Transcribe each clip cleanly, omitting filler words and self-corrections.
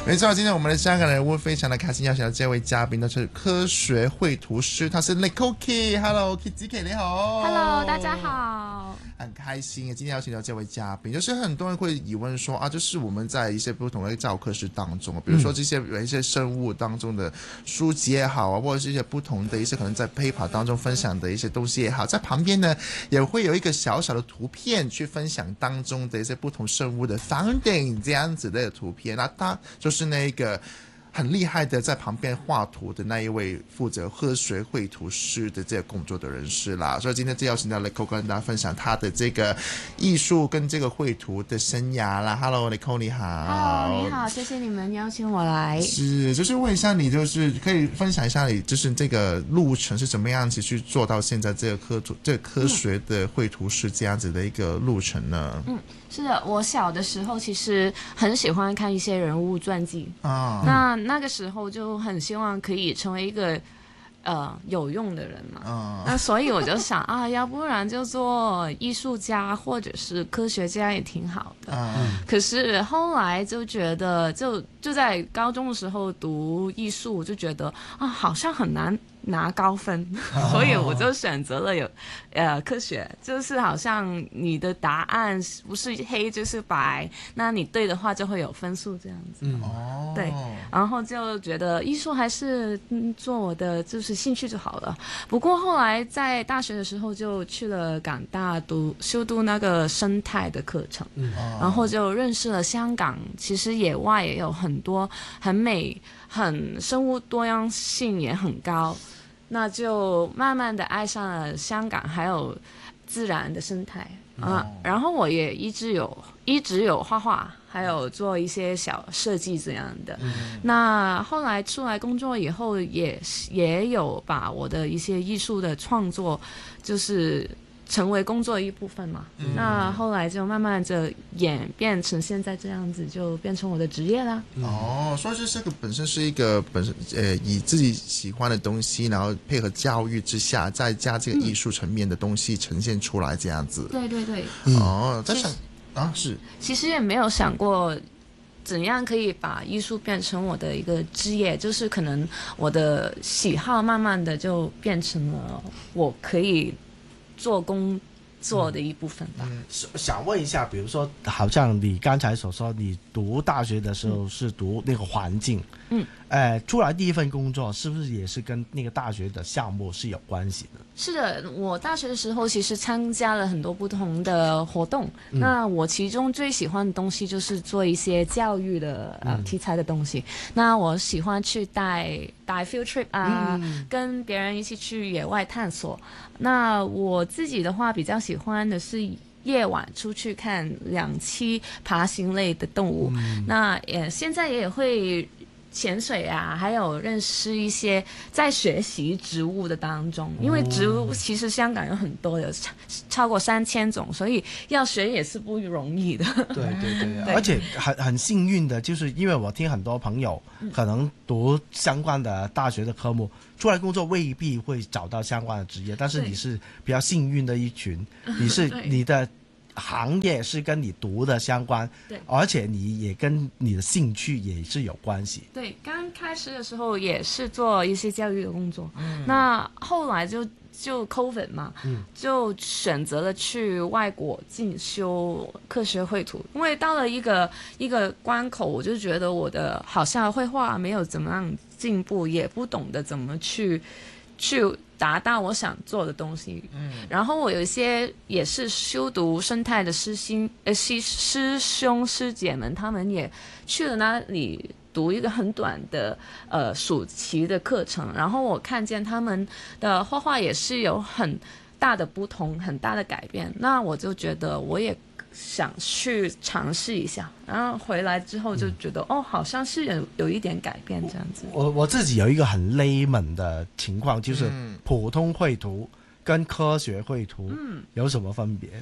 没错，今天我们的香港人物非常的开心，邀请到这位嘉宾，都是科学绘图师，他是 Nicole Key。Hello Key， 你好。 Hello， 大家好。 很开心今天邀请到这位嘉宾，就是很多人会疑问说啊，就是我们在一些不同的教科书当中，比如说这些有一些生物当中的书籍也好啊，或者是一些不同的一些可能在 paper 当中分享的一些东西也好，在旁边呢也会有一个小小的图片去分享当中的一些不同生物的 founding 这样子的图片，那他就是那个很厉害的在旁边画图的那一位负责科学绘图师的这个工作的人士啦，所以今天就邀请到Nicole跟大家分享他的这个艺术跟这个绘图的生涯啦。Hello Nicole， 你好。 Hello， 你好，谢谢你们邀请我来。 是，就是问一下你，就是可以分享一下你就是这个路程是怎么样子去做到现在这个科学的绘图师这样子的一个路程呢？ 是的，我小的时候其实很喜欢看一些人物传记啊， 那个时候就很希望可以成为一个有用的人嘛，那所以我就想啊，要不然就做艺术家或者是科学家也挺好的。可是后来就觉得就在高中的时候读艺术，就觉得啊，好像很难拿高分，所以我就选择了科学，就是好像你的答案不是黑就是白，那你对的话就会有分数这样子。对，然后就觉得艺术还是做我的就是兴趣就好了。不过后来在大学的时候就去了港大修读那个生态的课程，然后就认识了香港，其实野外也有很多很美，很生物多样性也很高。那就慢慢的爱上了香港还有自然的生态然后我也一直有画画，还有做一些小设计这样的。那后来出来工作以后也有把我的一些艺术的创作就是成为工作一部分嘛。那后来就慢慢的演变成现在这样子，就变成我的职业啦。 所以这个本身是一个以自己喜欢的东西，然后配合教育之下，再加这个艺术层面的东西呈现出来这样子。 对对对。 在想是。 其实也没有想过怎样可以把艺术变成我的一个职业，就是可能我的喜好慢慢的就变成了我可以做工作的一部分吧。 想问一下，比如说好像你刚才所说你读大学的时候是读那个环境，出来第一份工作是不是也是跟那个大学的项目是有关系的？ 是的，我大学的时候其实参加了很多不同的活动，那我其中最喜欢的东西就是做一些教育的题材的东西。那我喜欢去带 field trip 跟别人一起去野外探索。那我自己的话比较喜欢的是夜晚出去看两栖爬行类的动物。那现在也会潜水还有认识一些在学习植物的当中，因为植物其实香港有很多，有超过3000种，所以要学也是不容易的。 对，而且很幸运的，就是因为我听很多朋友可能读相关的大学的科目，出来工作未必会找到相关的职业，但是你是比较幸运的一群，你的行业是跟你读的相关，对，而且你也跟你的兴趣也是有关系。 对，刚开始的时候也是做一些教育的工作，那后来就 COVID 嘛，就选择了去外国进修科学绘图。因为到了一个关口，我就觉得我的好像绘画没有怎么样进步，也不懂得怎么去达到我想做的东西。然后我有一些也是修读生态的师兄师姐们，他们也去了那里读一个很短的暑期的课程，然后我看见他们的画画也是有很大的不同，很大的改变。那我就觉得我也想去尝试一下，然后回来之后就觉得好像是有一点改变这样子。 我自己有一个很 layman 的情况，就是普通绘图跟科学绘图有什么分别？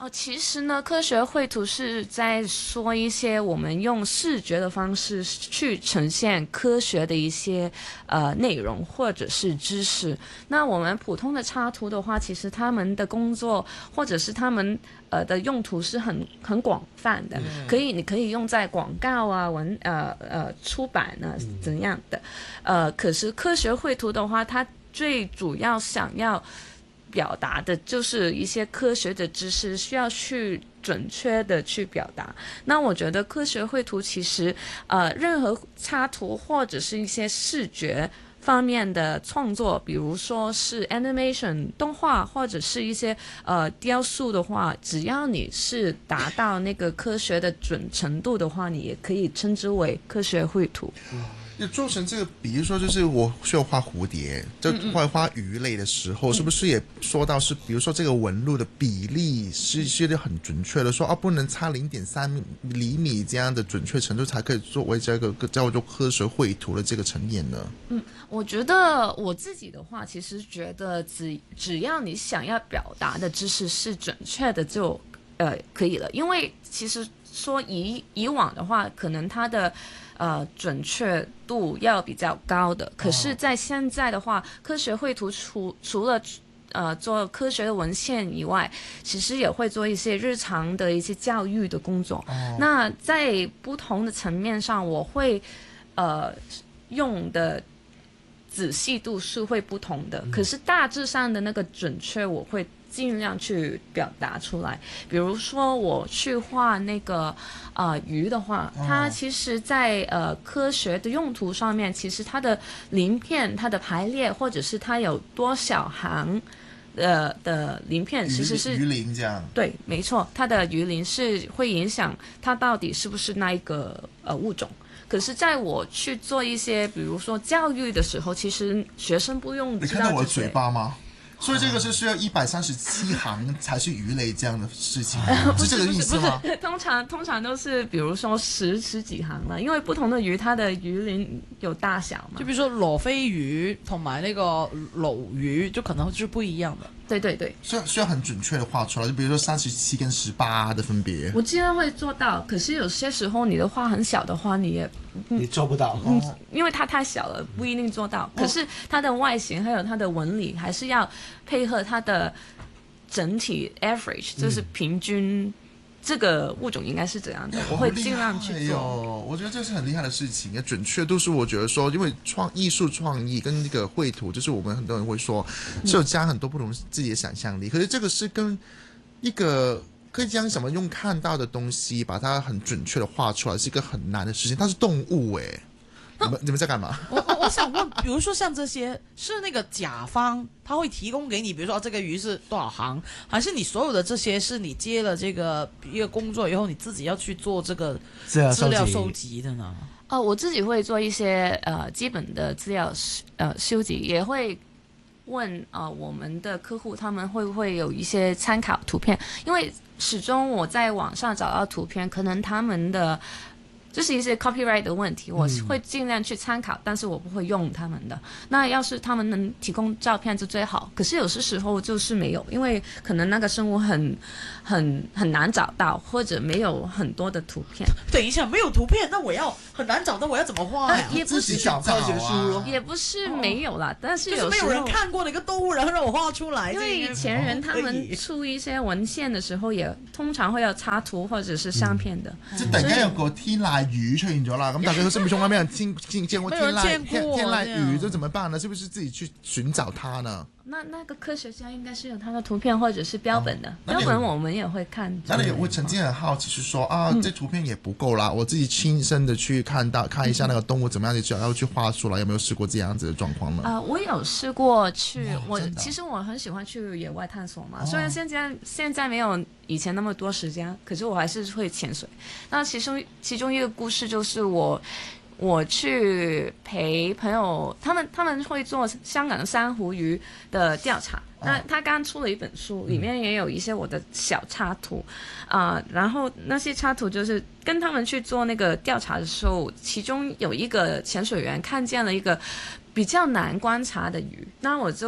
其实呢，科学绘图是在说一些我们用视觉的方式去呈现科学的一些内容或者是知识。那我们普通的插图的话，其实他们的工作或者是他们的用途是很广泛的，你可以用在广告啊、出版啊怎样的。可是科学绘图的话，它最主要想要表达的就是一些科学的知识，需要去准确的去表达。那我觉得科学绘图其实任何插图或者是一些视觉方面的创作，比如说是 animation 动画或者是一些雕塑的话，只要你是达到那个科学的准程度的话，你也可以称之为科学绘图。 就做成这个，比如说就是我需要画蝴蝶，就画鱼类的时候，是不是也说到是，比如说这个纹路的比例是很准确的，说不能差0.3厘米这样的准确程度才可以作为这个叫做科学绘图的这个层面呢？ 我觉得我自己的话，其实觉得只要你想要表达的知识是准确的就可以了，因为其实说以往的话，可能它的准确度要比较高的，可是在现在的话，科学绘图除了做科学的文献以外，其实也会做一些日常的一些教育的工作。那在不同的层面上，我会用的仔细度是会不同的，可是大致上的那个准确我会尽量去表达出来。比如说我去画那个鱼的话，它其实在科学的用途上面，其实它的鳞片它的排列或者是它有多少行的鳞片其实是鱼鳞这样。 对，没错，它的鱼鳞是会影响它到底是不是那一个物种。可是在我去做一些比如说教育的时候，其实学生不用知道这些。 你看到我的嘴巴吗？所以这个是需要137行才是鱼类这样的事情，是这个意思吗？ 不是，通常都是比如说十几行了，因为不同的鱼它的鱼鳞有大小嘛。 就比如说罗非鱼同埋那个鲈鱼，就可能是不一样的。 对对对， 需要很准确的画出来，就比如说37跟18的分别。 我尽量会做到，可是有些时候你的画很小的话，你做不到， 因为它太小了，不一定做到。可是它的外形还有它的纹理，还是要配合它的整体 average， 就是平均。这个物种应该是怎样的，我会尽量去做。 我觉得这是很厉害的事情，准确度是我觉得说，因为艺术创意跟那个绘图，就是我们很多人会说是有加很多不同自己的想象力，可是这个是跟一个可以将什么用看到的东西把它很准确的画出来，是一个很难的事情。它是动物你们在干嘛？ 我想问，比如说像这些是那个甲方他会提供给你，比如说这个鱼是多少行，还是你所有的这些是你接了这个一个工作以后，你自己要去做这个资料收集的呢？ 我自己会做一些基本的资料收集，也会问我们的客户他们会不会有一些参考图片，因为始终我在网上找到图片，可能他们的就是一些 copyright 的问题，我会尽量去参考，但是我不会用他们的。那要是他们能提供照片就最好，可是有些时候就是没有，因为可能那个生物很难找到，或者没有很多的图片。 等一下，没有图片，那我要很难找到，我要怎么画呀？ 也不是自己找科学书， 也不是没有啦，但是就是没有人看过的一个动物，然后让我画出来。 因为以前人他们出一些文献的时候，也通常会有插图或者是相片的。 即突然間有個天籟魚出現咗啦，咁大家心目中有沒有人見過天籟魚？這怎麼辦呢？是不是自己去尋找它呢？ 那個科學家應該是有他的圖片或者是標本的，標本我們也會看。 那你會曾經很好奇是說這圖片也不夠啦，我自己親身的去看一下那個動物怎麼樣，你只要去畫出來，有沒有試過這樣子的狀況呢？ 我有試過去，其實我很喜歡去野外探索嘛，雖然現在沒有以前那麼多時間，可是我還是會潛水。那其中一個故事就是我去陪朋友，他們會做香港珊瑚魚的調查。那他剛出了一本書，裡面也有一些我的小插圖，然後那些插圖就是跟他們去做那個調查的時候，其中有一個潛水員看見了一個比較難觀察的魚，那我就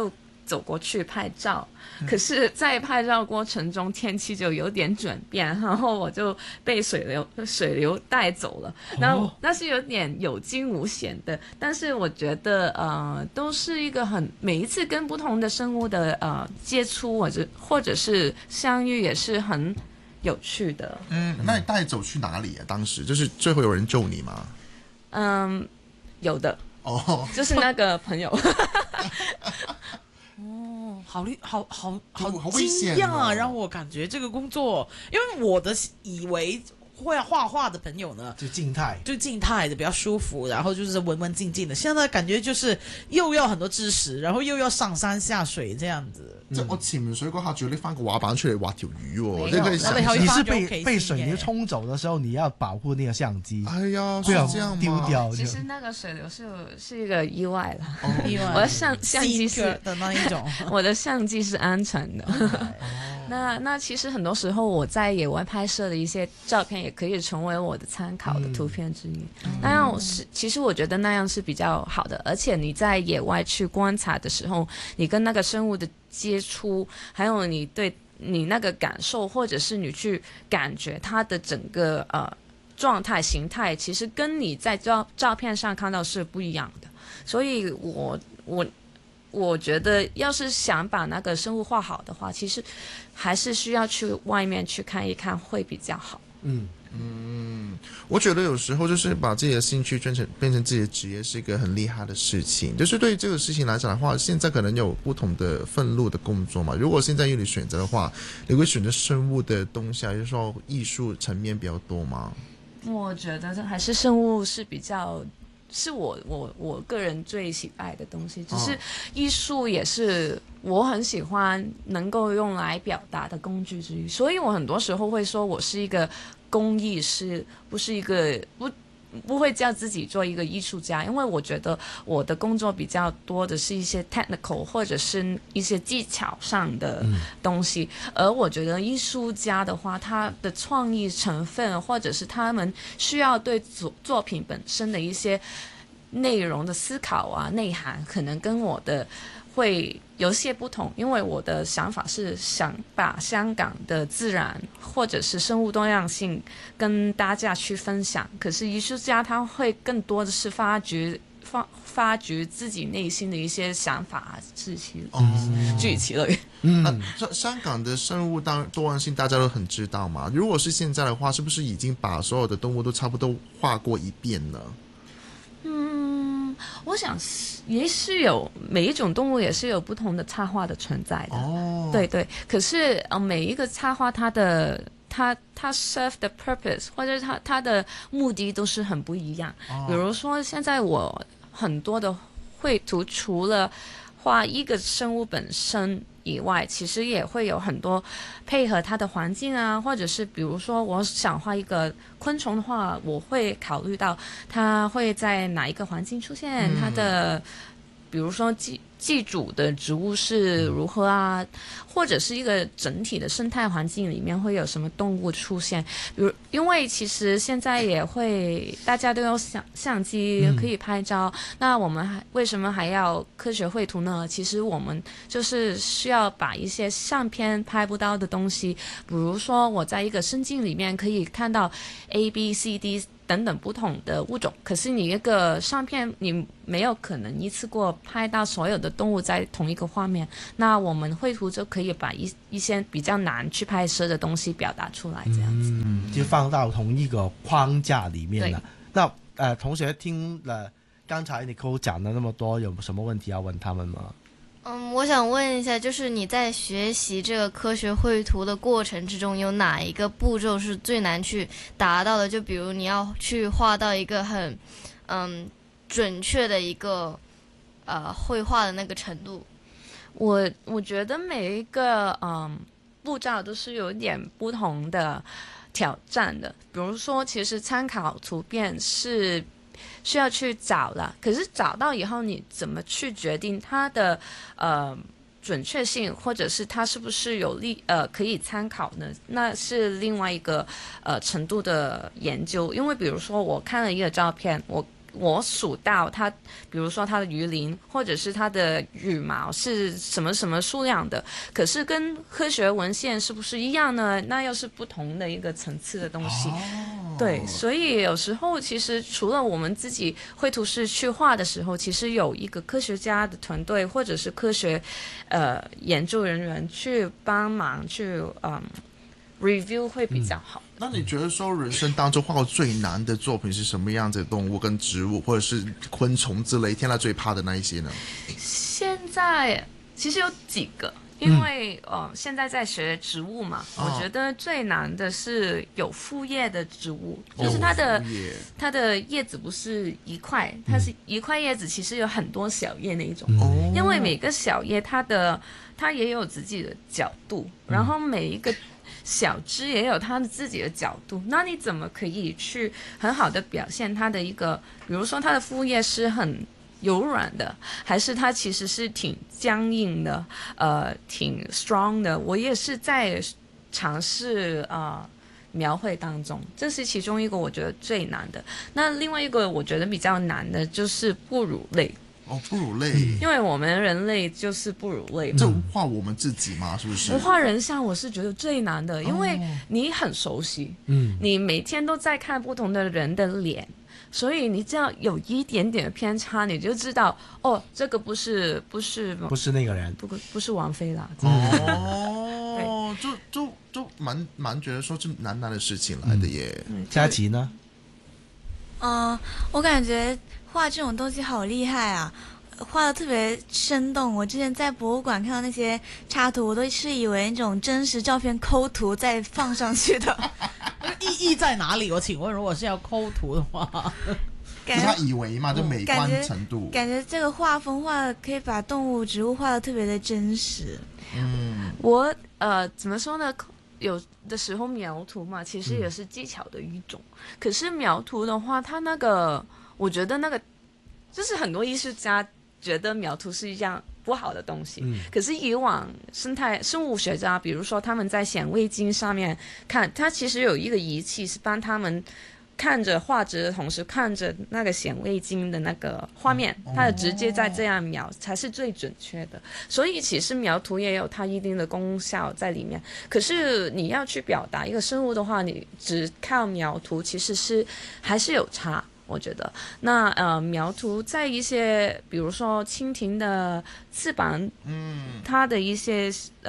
走过去拍照，可是，在拍照过程中天气就有点转变，然后我就被水流带走了。那是有点有惊无险的，但是我觉得都是一个每一次跟不同的生物的接触或者是相遇也是很有趣的。 那你带走去哪里啊？当时就是最后有人救你吗？ 有的。就是那个朋友。 好危险惊讶啊！让我感觉这个工作，因为我的以为会画画的朋友呢， 就静态的比较舒服，然后就是文文静静的。现在感觉就是又要很多知識，然後又要上山下水這樣子。 即係我潛水嗰下仲要拎翻個畫板出嚟畫條魚喎， 你可以想你是被水流冲走的时候，你要保护那个相机， 哎呀， 不要是这样吗丢掉。 其实那个水流是一个意外了， 意外。 我的相机是的那一种， 我的相机是安全的。那其实很多时候我在野外拍摄的一些照片也可以成为我的参考的图片之一。那样其实我觉得那样是比较好的，而且你在野外去观察的时候，你跟那个生物的接触，还有你对你那个感受，或者是你去感觉它的整个状态形态，其实跟你在照片上看到是不一样的。所以我觉得要是想把那个生物画好的话，其实还是需要去外面去看一看会比较好。 我觉得有时候就是把自己的兴趣变成自己的职业是一个很厉害的事情。就是对于这个事情来讲的话，现在可能有不同的分路的工作嘛。如果现在有你选择的话，你会选择生物的东西，还是说艺术层面比较多吗？ 我觉得还是生物是比较。是我个人最喜爱的东西，只是艺术也是我很喜欢能够用来表达的工具之一，所以我很多时候会说我是一个工艺师，不是一个不会叫自己做一个艺术家，因为我觉得我的工作比较多的是一些 technical 或者是一些技巧上的东西，而我觉得艺术家的话，他的创意成分或者是他们需要对作品本身的一些内容的思考啊内涵，可能跟我的会有些不同，因为我的想法是想把香港的自然或者是生物多样性跟大家去分享，可是艺术家他会更多的是发掘自己内心的一些想法具体类。 香港的生物多样性大家都很知道嘛，如果是现在的话，是不是已经把所有的动物都差不多画过一遍了？ 我想也是有每一种动物也是有不同的插画的存在的。对对，可是每一个插画它 serve 的 purpose 或者它的目的都是很不一样。比如说现在我很多的绘图除了画一个生物本身以外，其实也会有很多配合它的环境啊，或者是比如说我想画一个昆虫的话，我会考虑到它会在哪一个环境出现，它的比如说寄主的植物是如何啊，或者是一个整体的生态环境里面会有什么动物出现。比如因为其实现在也会大家都有相机可以拍照，那我们为什么还要科学绘图呢？其实我们就是需要把一些相片拍不到的东西，比如说我在一个生境里面可以看到 A、B、C、D等等不同的物种，可是你一个相片你没有可能一次过拍到所有的动物在同一个画面，那我们绘图就可以把一些比较难去拍摄的东西表达出来，这样子就放到同一个框架里面了。那同学听了刚才Nicole讲的那么多，有什么问题要问他们吗？ 我想问一下，就是你在学习这个科学绘图的过程之中，有哪一个步骤是最难去达到的？就比如你要去画到一个很准确的一个绘画的那个程度。 我觉得每一个步骤都是有点不同的挑战的。比如说其实参考图片是需要去找了，可是找到以后你怎么去决定它的准确性，或者是它是不是有可以参考呢？那是另外一个程度的研究。因为比如说我看了一个照片， 我数到它，比如说它的鱼鳞或者是它的羽毛是什么什么数量的，可是跟科学文献是不是一样呢？那又是不同的一个层次的东西。对，所以有时候其实除了我们自己绘图师去画的时候，其实有一个科学家的团队或者是科学研究人员去帮忙去review 会比较好。 那你觉得说人生当中画过最难的作品是什么样子的动物跟植物，或者是昆虫之类，天籁最怕的那一些呢？ 现在其实有几个。因为现在在学植物嘛，我觉得最难的是有复叶的植物，就是它的叶子不是一块，它是一块叶子，其实有很多小叶那一种。因为每个小叶它也有自己的角度，然后每一个小枝也有它的自己的角度，那你怎么可以去很好的表现它的一个，比如说它的复叶是很柔软的，还是它其实是挺僵硬的，挺 strong 的。我也是在尝试描绘当中，这是其中一个我觉得最难的。那另外一个我觉得比较难的就是哺乳类。 哺乳类， 因为我们人类就是哺乳类嘛。 这画我们自己吗？是不是？ 我画人像我是觉得最难的，因为你很熟悉，你每天都在看不同的人的脸。所以你只要有一点点的偏差，你就知道这个不是那个人， 不是王菲啦。 就蛮觉得说这难的事情来的耶。 佳琪呢？ 我感觉画这种东西好厉害啊，画的特别生动。我之前在博物馆看到那些插图，我都是以为那种真实照片抠图再放上去的。 意义在哪里？我请问，如果是要抠图的话， 是他以为嘛，就美观程度。 感觉这个画风画的可以把动物、植物画的特别的真实。 我怎么说呢？有的时候描图嘛，其实也是技巧的一种。可是描图的话，它那个，我觉得那个，就是很多艺术家觉得描图是一样不好的东西。可是以往生物学家，比如说他们在显微镜上面看，它其实有一个仪器是帮他们看着画质的同时看着那个显微镜的那个画面，它直接在这样描才是最准确的。所以其实描图也有它一定的功效在里面。可是你要去表达一个生物的话，你只靠描图其实还是有差。我觉得那描图在一些比如说蜻蜓的翅膀，它的一些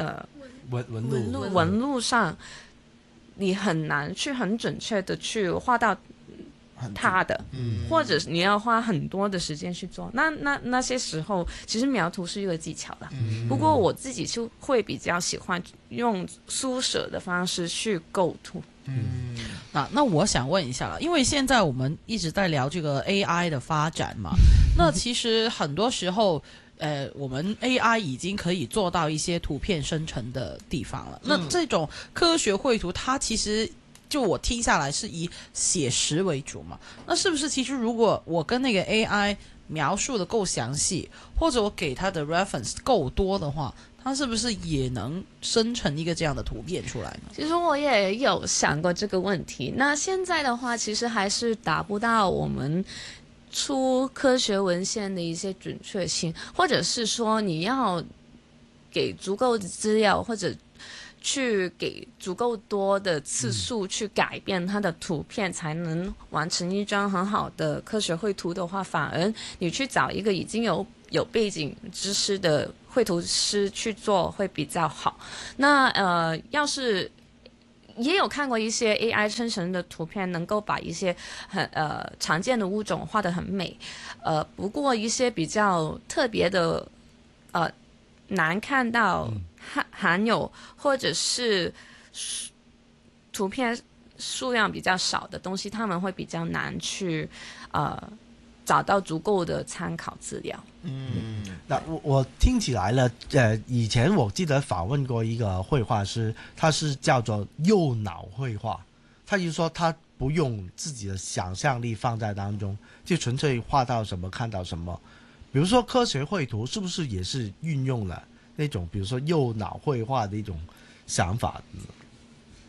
纹路上，你很难去很准确的去画到它的，或者你要花很多的时间去做。那些时候，其实描图是一个技巧的。不过我自己就会比较喜欢用书写的方式去构图。 那我想问一下了，因为现在我们一直在聊这个 AI 的发展嘛，那其实很多时候，我们 AI 已经可以做到一些图片生成的地方了。那这种科学绘图，它其实就我听下来是以写实为主嘛？那是不是其实如果我跟那个 AI 描述的够详细，或者我给它的 reference 够多的话，它是不是也能生成一个这样的图片出来呢？ 其实我也有想过这个问题。那现在的话，其实还是达不到我们出科学文献的一些准确性，或者是说你要给足够的资料，或者去给足够多的次数去改变它的图片，才能完成一张很好的科学绘图的话，反而你去找一个已经有背景知识的绘图师去做会比较好。那要是也有看过一些 AI 生成的图片，能够把一些很常见的物种画得很美。不过一些比较特别的难看到含有或者是图片数量比较少的东西，他们会比较难去找到足够的参考资料。 那我听起来了，以前我记得访问过一个绘画师，他是叫做右脑绘画，他就说他不用自己的想象力放在当中，就纯粹画到什么看到什么。比如说科学绘图是不是也是运用了那种比如说右脑绘画的一种想法？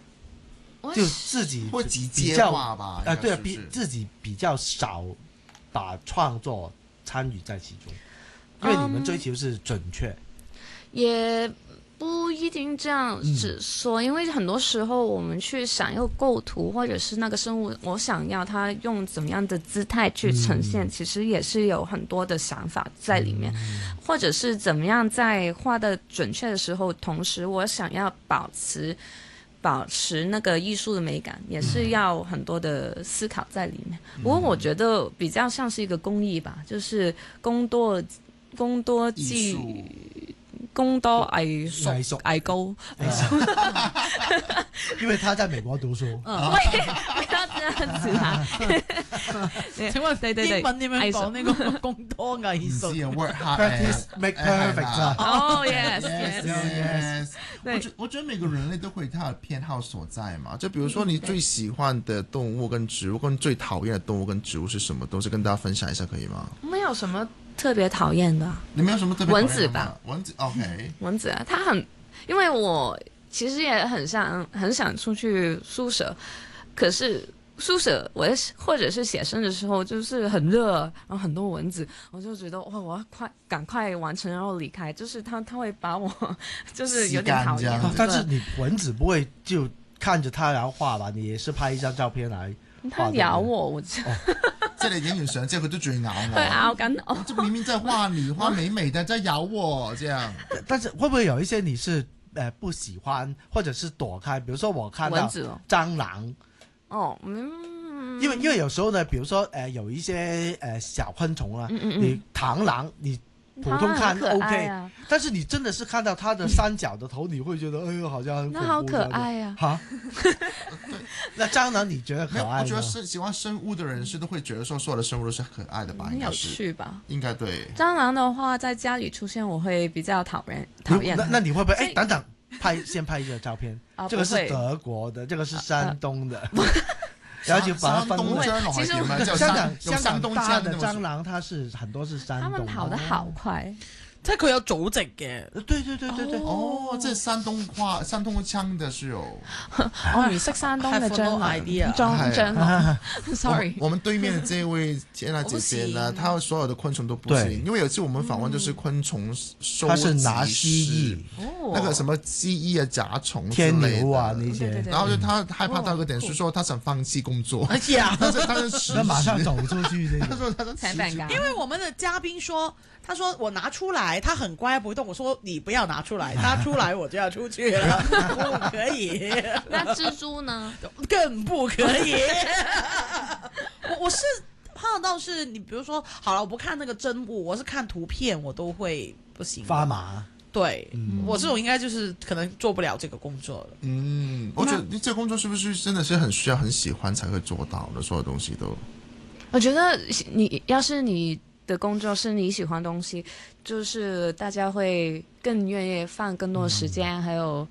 就自己会直接画吧？ 对，自己比较少把创作参与在其中？因为你们追求是准确。 也不一定这样子说，因为很多时候我们去想要构图，或者是那个生物，我想要它用怎么样的姿态去呈现，其实也是有很多的想法在里面，或者是怎么样在画的准确的时候，同时我想要保持那个艺术的美感，也是要很多的思考在里面。不过我觉得比较像是一个工艺吧，就是工多技。工多矮高， 因为他在美國讀書。 不要這樣子啦。 請問英文點樣講呢個工多藝術 ？Work hard practice make perfect 啊。 哦 ，yes。 我覺得每個人類都會有他的偏好所在嘛。就比如說你最喜歡的動物跟植物，跟最討厭的動物跟植物是什麼東西？跟大家分享一下可以嗎？ 沒有什麼特別討厭的。 你沒有什麼特別討厭的嗎？ 蚊子吧， 蚊子 OK。 蚊子啊，它很，因為我其實也很想出去宿舍，可是宿舍我或者是寫生的時候就是很熱，然後很多蚊子，我就覺得哇，我要趕快完成然後離開，就是它會把我就是有點討厭。 但是你蚊子不會就看着它然後畫吧？你也是拍一張照片來畫。 它咬我就。 即係你影完相之後，佢都仲要咬我。 佢咬緊我。 這明明在畫你，畫美美的，在咬我，這樣。 但是會不會有一些你是不喜歡，或者是躲開？比如說我看到蟑螂。 哦， 因為有時候呢，比如說有一些小昆蟲啊，你螳螂你普通看 OK，但是你真的是看到它的三角的頭，你會覺得哎呦好像很恐怖。 那好可愛啊！ 哈，那蟑螂你覺得可愛嗎？ 我覺得喜歡生物的人士都會覺得說所有的生物都是可愛的吧， 很有趣吧？ 應該對。 蟑螂的話在家裡出現，我會比較討厭。 那你會不會等等先拍一個照片？這個是德國的，這個是山東的。然後就把它分類。 其實香港大的蟑螂，它是很多是山東。 他們跑得好快， 即係佢有組織嘅。 對。 哦，即係山東腔的是有。 我唔識山東的蟑螂。Sorry， 我們對面的這位天娜姐姐呢，她所有的昆蟲都不行，因為有次我們訪問就是昆蟲收集師， 她是拿蜥蜴， 那個什麼蜥蜴啊、甲蟲、 天牛啊那些， 然後就他害怕到一個點，是說他想放棄工作，他是馬上走出去。 他說因為我們的嘉賓說，他說我拿出來，他很乖不動。我說你不要拿出來，他出來我就要出去了，不可以。 那蜘蛛呢？ 更不可以。我是怕到是你，比如說好了，我不看那個真物，我是看圖片，我都會不行發麻。 對，我這種應該就是可能做不了這個工作了。 我覺得你這個工作是不是真的是很需要很喜歡才會做到的？所有東西都， 我覺得要是你的工作是你喜歡的東西，就是大家會更願意放更多時間，還有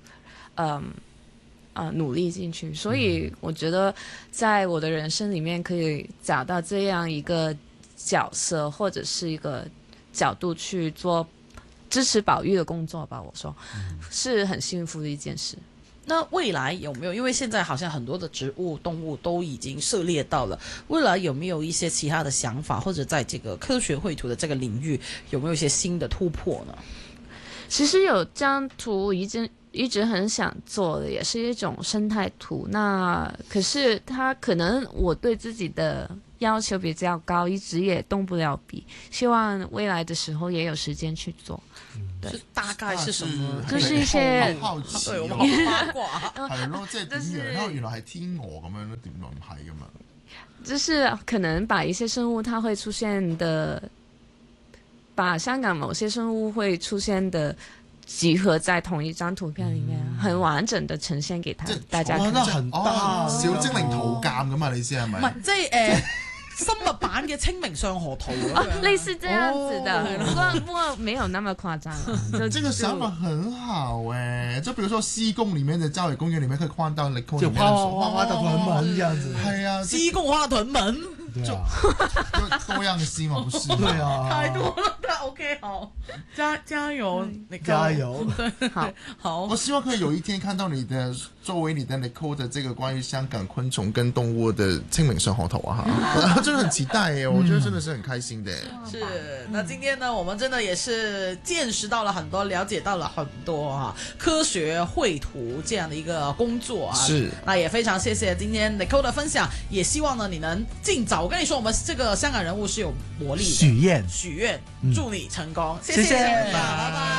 努力進去。所以我覺得在我的人生裡面可以找到這樣一個角色或者是一個角度去做支持保育的工作吧，我說是很幸福的一件事。 那未來有沒有？因為現在好像很多的植物、動物都已經涉獵到了，未來有沒有一些其他的想法，或者在這個科學繪圖的這個領域，有沒有一些新的突破呢？ 其實有張圖一直很想做的，也是一種生態圖。那可是它可能我對自己的要求比較高，一直也動不了筆。希望未來的時候也有時間去做。 對，大概是什麼？ 就是一些好奇， 對，我們好八卦。 係咯，即係點樣？然後原來係天鵝咁樣咯，點解唔係㗎嘛？ 就是可能把一些生物它會出現的，把香港某些生物會出現的集合在同一張圖片裡面，很完整的呈現給大家看。 很大， 小精靈圖鑑咁嘛？你知係咪？ 唔係，即係生物版嘅清明上河圖類似這樣子的，不過沒有那麼誇張。 這個想法很好誒，就比如說西貢裡面的郊野公園裡面可以看到你就花的屯門這樣子。 係啊， 西貢花屯門。 就多樣性嘛，不是？ 對啊， 太多了。OK， 好，加油， 加油， 好。 好。 我希望可以有一天看到你的作为你的 Nicole 的这个关于香港昆虫跟动物的清明上河图啊哈，真的很期待耶，我觉得真的是很开心的。 是，那今天呢，我们真的也是见识到了很多，了解到了很多科学绘图这样的一个工作啊。 是， 那也非常谢谢今天 Nicole 的分享，也希望呢你能尽早。我跟你说，我们这个香港人物是有魔力的， 许愿， 祝你成功， 谢谢拜拜。